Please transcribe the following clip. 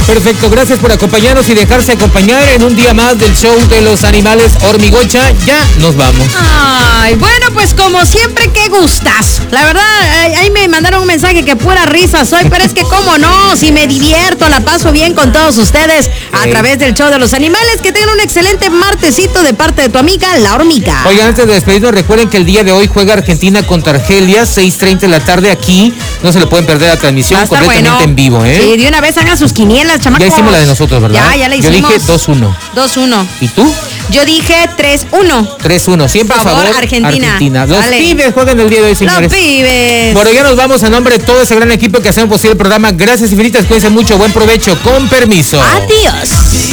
Perfecto, gracias por acompañarnos y dejarse acompañar en un día más del show de los animales Hormigocha. Ya nos vamos. Ay, bueno, pues como siempre, qué gustazo. La verdad, ahí me mandaron un mensaje que pura risa soy, pero es que cómo no, si me divierto, la paso bien con todos ustedes a través del show de los animales. Que tengan un excelente martesito de parte de tu amiga, la hormiga. Oigan, antes de despedirnos, recuerden que el día de hoy juega Argentina contra Argelia, 6:30 de la tarde aquí. No se le pueden perder la transmisión completamente en vivo, ¿eh? Sí, de una vez hagan sus quinielas, chamacos. Ya hicimos la de nosotros, ¿verdad? Ya la hicimos. Yo dije 2-1. 2-1. ¿Y tú? Yo dije 3-1. 3-1. Siempre a favor Argentina. Los pibes juegan el día de hoy, señores. Los pibes. Bueno, ya nos vamos a nombre de todo ese gran equipo que hacemos posible el programa. Gracias infinitas, cuídense mucho, buen provecho, con permiso. Adiós.